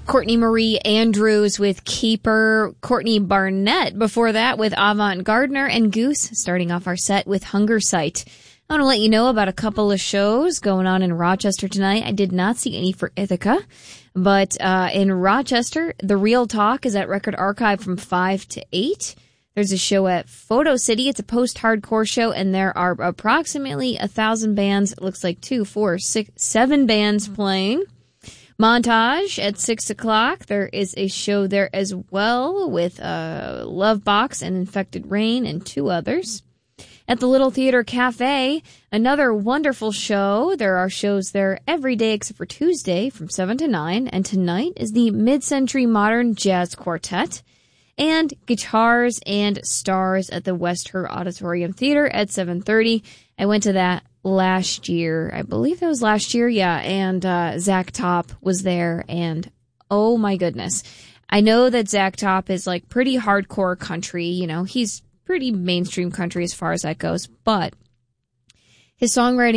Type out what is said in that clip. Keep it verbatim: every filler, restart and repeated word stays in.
Courtney Marie Andrews with Keeper. Courtney Barnett before that with Avant Gardner. And Goose starting off our set with Hunger Sight. I want to let you know about a couple of shows going on in Rochester tonight. I did not see any for Ithaca, but uh in Rochester, The Real Talk is at Record Archive from five to eight. There's a show at Photo City. It's a post-hardcore show, and there are approximately a thousand bands. It looks like two, four, six, seven bands playing. Montage at six o'clock. There is a show there as well with uh, Love Box and Infected Rain and two others. At the Little Theater Cafe, another wonderful show. There are shows there every day except for Tuesday from seven to nine. And tonight is the Mid-Century Modern Jazz Quartet and Guitars and Stars at the Westher Auditorium Theater at seven thirty. I went to that last year. I believe that was last year, yeah. And uh, Zach Top was there, and oh my goodness. I know that Zach Top is like pretty hardcore country. You know, he's pretty mainstream country as far as that goes, but his songwriting